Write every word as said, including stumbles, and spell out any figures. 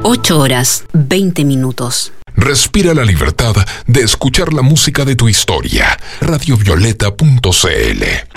ocho horas, veinte minutos. Respira la libertad de escuchar la música de tu historia. radiovioleta punto c l